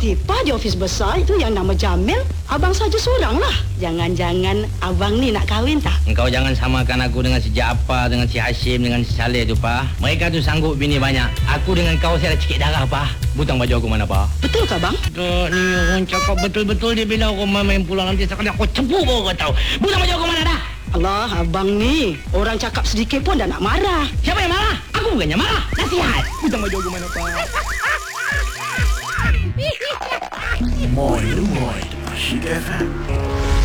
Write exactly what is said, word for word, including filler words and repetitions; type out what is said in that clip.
Si Pa di ofis besar itu yang nama Jamil, abang saja seorang lah. Jangan-jangan abang ni nak kahwin tak? Engkau jangan samakan aku dengan si Jaafar, dengan si Hashim, dengan si Saleh tu, Pa. Mereka tu sanggup bini banyak. Aku dengan kau saya ada cikit darah, Pa. Butang baju aku mana, Pa? Betul ke, bang? Betul, ni orang cakap betul-betul dia bila rumah main pulang nanti sekali aku cepu baru kau tahu. Butang baju aku mana dah? Allah, abang ni orang cakap sedikit pun dah nak marah. Siapa yang marah? Aku bukannya marah. Nasihat. Butang baju aku mana, Pa? Moin Moin Chic F M.